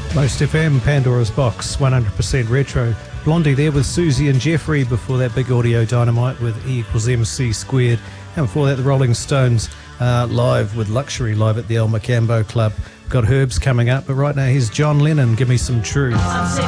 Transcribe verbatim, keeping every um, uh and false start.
Most F M, Pandora's Box, one hundred percent retro. Blondie there with Susie and Jeffrey. Before that, Big Audio Dynamite with E equals M C squared. And before that, the Rolling Stones uh, live with Luxury, live at the El Macambo Club. Got Herbs coming up, but right now here's John Lennon, Give Me Some True.